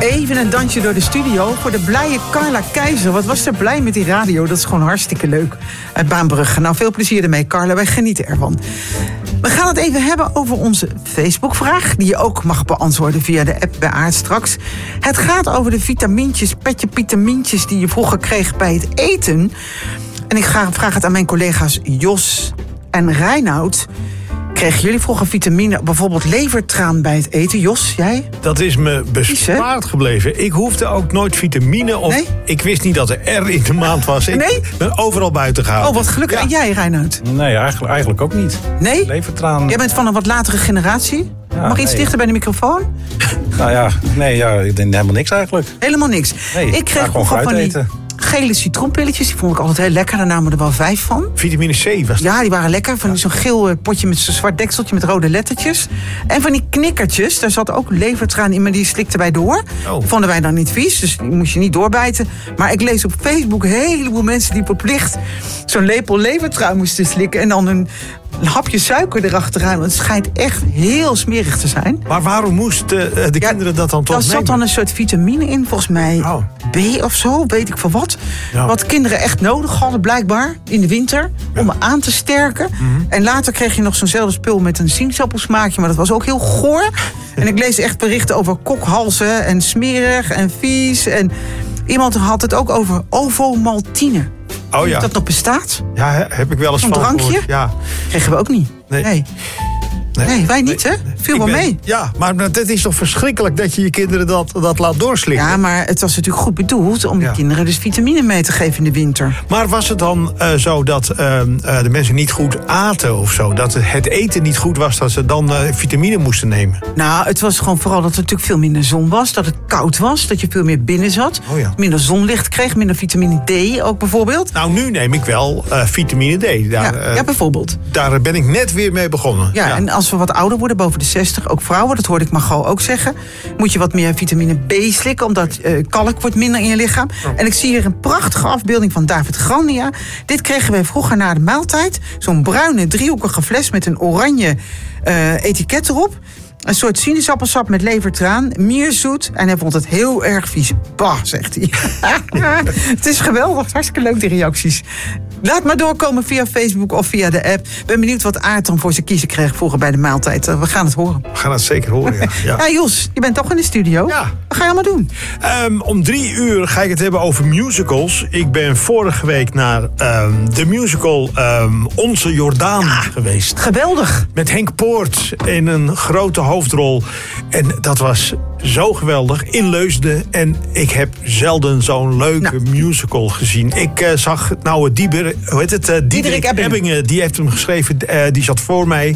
Even een dansje door de studio voor de blije Carla Keizer. Wat was ze blij met die radio? Dat is gewoon hartstikke leuk. Uit Baanbrugge. Nou, veel plezier ermee, Carla. Wij genieten ervan. We gaan het even hebben over onze Facebook-vraag, die je ook mag beantwoorden via de app bij Aard straks. Het gaat over de vitamintjes, petje-vitamintjes die je vroeger kreeg bij het eten. En ik vraag het aan mijn collega's Jos en Reinoud. Kregen jullie vroeger vitamine, bijvoorbeeld levertraan bij het eten? Jos, jij? Dat is me bespaard gebleven. Ik hoefde ook nooit vitamine. Of Nee? Ik wist niet dat er R in de maand was. Ik Nee? ben overal buiten gehouden. Oh, wat gelukkig. Ja. En jij, Reinoud? Nee, eigenlijk ook niet. Nee? Levertraan. Jij bent van een wat latere generatie? Ja, Mag iets nee. dichter bij de microfoon? Nou ja, ik denk helemaal niks eigenlijk. Helemaal niks. Nee, Ik kreeg ga gewoon vroeger van fruit die eten. gele citroenpilletjes. Die vond ik altijd heel lekker. Daar namen we er wel 5 van. Vitamine C was dat. Ja, die waren lekker. Van zo'n geel potje met zo'n zwart dekseltje met rode lettertjes. En van die knikkertjes, daar zat ook levertraan in, maar die slikten wij door. Oh. Vonden wij dan niet vies, dus die moest je niet doorbijten. Maar ik lees op Facebook een heleboel mensen die verplicht zo'n lepel levertraan moesten slikken. En dan een hapje suiker erachteraan. Want het schijnt echt heel smerig te zijn. Maar waarom moesten de kinderen dat dan toch Daar zat nemen? dan een soort vitamine in, volgens mij Oh. B of zo, weet ik veel wat. Ja. Wat kinderen echt nodig hadden, blijkbaar, in de winter, om aan te sterken. En later kreeg je nog zo'nzelfde spul met een sinaasappelsmaakje, maar dat was ook heel goor. En ik lees echt berichten over kokhalzen en smerig en vies. En iemand had het ook over ovomaltine. Oh Of ja. dat nog bestaat, Ja, heb ik wel eens Zo'n van drankje? gehoord. Ja. kregen we ook niet. Nee. Nee, wij niet, hè? Viel wel mee. Ja, maar het is toch verschrikkelijk dat je je kinderen dat laat doorslikken. Ja, maar het was natuurlijk goed bedoeld om die Ja. kinderen dus vitamine mee te geven in de winter. Maar was het dan zo dat de mensen niet goed aten of zo? Dat het eten niet goed was, dat ze dan vitamine moesten nemen? Nou, het was gewoon vooral dat er natuurlijk veel minder zon was. Dat het koud was, dat je veel meer binnen zat. Oh ja. Minder zonlicht kreeg, minder vitamine D ook bijvoorbeeld. Nou, nu neem ik wel vitamine D. Ja, bijvoorbeeld. Daar ben ik net weer mee begonnen. Ja, en als we wat ouder worden, boven de 60, ook vrouwen, dat hoorde ik Margot ook zeggen, moet je wat meer vitamine B slikken, omdat kalk wordt minder in je lichaam. En ik zie hier een prachtige afbeelding van David Grandia. Dit kregen wij vroeger na de maaltijd. Zo'n bruine driehoekige fles met een oranje etiket erop. Een soort sinaasappelsap met levertraan, mierzoet. En hij vond het heel erg vies. Bah, zegt hij. Het is geweldig, hartstikke leuk die reacties. Laat maar doorkomen via Facebook of via de app. Ben benieuwd wat Aard dan voor zijn kiezen kreeg vroeger bij de maaltijd. We gaan het horen. We gaan het zeker horen, ja. Ja, Jos, je bent toch in de studio? Ja. Wat ga je allemaal doen? Om 3 uur ga ik het hebben over musicals. Ik ben vorige week naar de musical Onze Jordaan geweest. Geweldig. Met Henk Poort in een grote hoofdrol. En dat was zo geweldig in Leusden. En ik heb zelden zo'n leuke musical gezien. Ik zag Diederik Ebbingen. Die heeft hem geschreven. Die zat voor mij.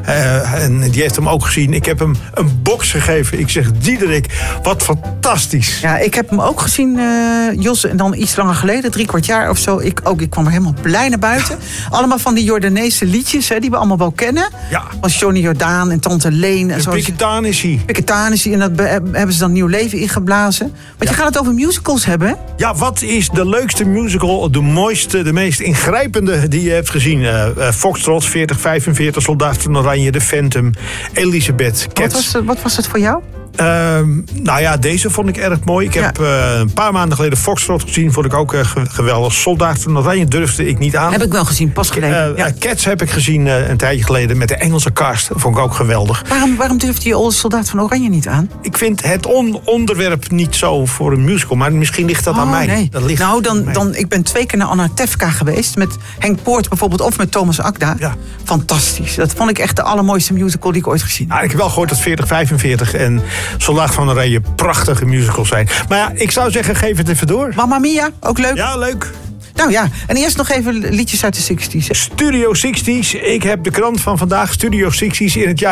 En die heeft hem ook gezien. Ik heb hem een box gegeven. Ik zeg, Diederik, wat fantastisch. Ja, ik heb hem ook gezien, Jos, en dan iets langer geleden, 3/4 jaar of zo. Ik kwam er helemaal blij naar buiten. Allemaal van die Jordaanese liedjes, hè, die we allemaal wel kennen. Ja. Als Johnny Jordaan en Tante Leen. En zo. Piketanissie. En dat hebben ze dan nieuw leven ingeblazen. Want je gaat het over musicals hebben, hè? Ja, wat is de leukste musical, de mooiste, de meest ingrijpende die je hebt gezien? Foxtrot, 4045, Soldaat van Oranje, The Phantom, Elisabeth, Cats. Wat was het voor jou? Nou ja, deze vond ik erg mooi. Ik heb een paar maanden geleden Foxtrot gezien. Vond ik ook geweldig. Soldaat van Oranje durfde ik niet aan. Heb ik wel gezien, pas geleden. Cats heb ik gezien een tijdje geleden met de Engelse cast. Vond ik ook geweldig. Waarom durfde je Soldaat van Oranje niet aan? Ik vind het onderwerp niet zo voor een musical. Maar misschien ligt dat aan mij. Nee. Dat ligt ik ben 2 keer naar Anatevka geweest. Met Henk Poort bijvoorbeeld. Of met Thomas Akda. Ja. Fantastisch. Dat vond ik echt de allermooiste musical die ik ooit gezien heb. Ik heb wel gehoord dat 4045 en Soldaat van Oranje prachtige musicals zijn. Maar ja, ik zou zeggen, geef het even door. Mamma Mia, ook leuk. Ja, leuk. Nou ja, en eerst nog even liedjes uit de 60s. Studio 60s. Ik heb de krant van vandaag. Studio 60s in het jaar